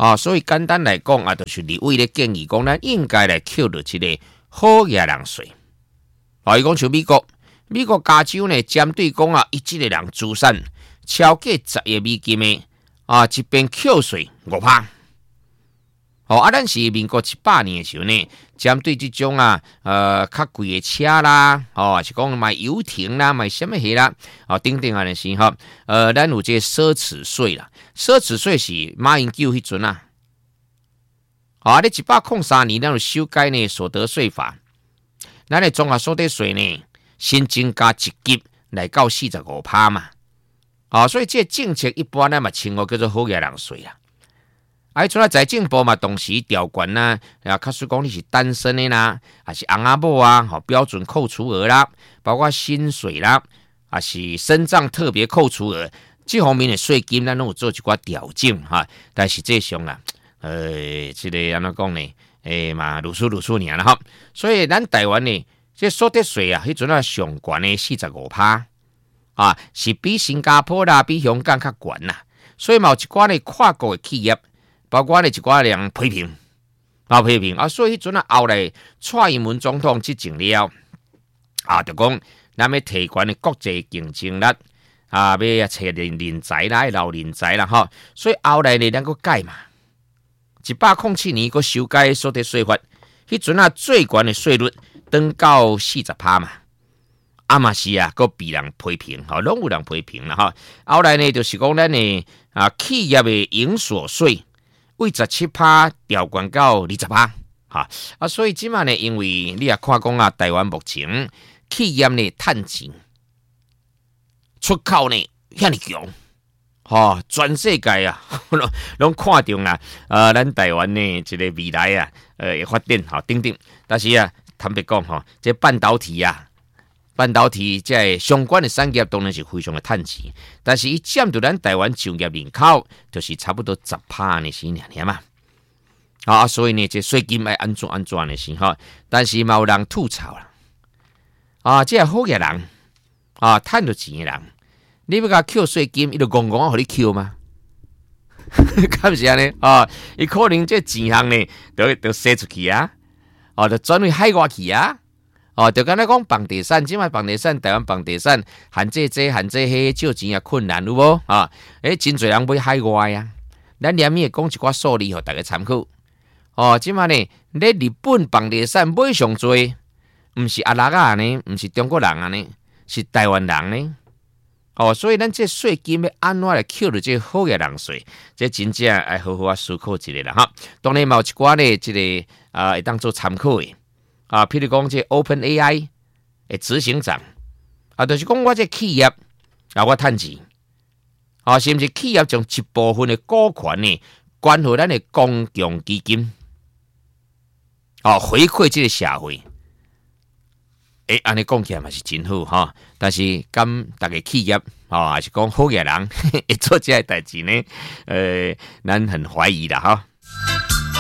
所以简单来讲就是立委咧建议讲，咱应该来扣到一个好野人税。伊讲像美国加州呢，针对讲伊这个人资产超过10亿美金的一边扣税5%。咱是民国18年的时候呢，针对这种较贵的车啦，是讲买游艇啦，买什么嘢啦，等等的是咱有这奢侈税啦，奢侈税是马英九迄阵咧103年咱有修改呢所得税法，咱的综合所得税呢新增加1级来到 45% 嘛，所以这政策一般咱嘛称呼叫做好野人税啦。迄阵财政部嘛，同时调悬啦，假使讲你是单身的啦，还是翁仔某标准扣除额啦，包括薪水啦，还是身障特别扣除额，这方面的税金咱拢有做一寡调整但实际上啦，这个安怎讲呢？嘛，如此尔啦所以咱台湾呢，这所得税迄阵上悬的 45%，是比新加坡啦、比香港较悬啦，所以嘛有一寡呢跨国的企业。包括呢一寡人批评，所以迄阵后来蔡英文总统执政了，就讲咱要提悬的国际竞争力，要找人才啦，留人才啦所以后来呢，咱个改嘛，107年个修改所得税法，迄阵最悬的税率登到 40% 嘛，嘛是个被人批评，拢有人批评啦后来呢，就是讲咱的企业的营所税。为17%调悬到 20%， 所以即马呢，因为你也看讲台湾目前企业呢趁钱，出口呢遐尼强，全世界拢看中咱台湾呢一个未来会发展等等，但是坦白讲这半导体这相关的产业当然是非常的趁钱，但是伊占到咱台湾就业人口就是差不多10%的时尔嘛，所以呢这税金要安怎的是但是嘛有人吐槽啦，这好嘅人赚到钱的人，你要甲扣税金，伊就戆戆互你扣吗？敢是安尼伊可能这钱项呢都赊出去就转为海外去就敢若讲房地产，即卖房地产，台湾房地产限这限这迄，借钱也困难有无真侪人买海外咱连咪讲一寡数字互大家参考即卖呢，你日本房地产买上多，毋是阿拉呢，毋是中国人呢，是台湾人呢所以咱这税金要安怎来扣到这好嘅人税，这真正要好好思考一下啦当然嘛有一寡呢，这个会当做参考的。譬如讲这 OpenAI 的执行长就是讲我这企业我趁钱是毋是企业将一部分的股权呢捐予咱的公共基金回馈这个社会安尼讲起来嘛是真好但是敢大家企业还是讲好嘅人会做这个代志呢咱很怀疑啦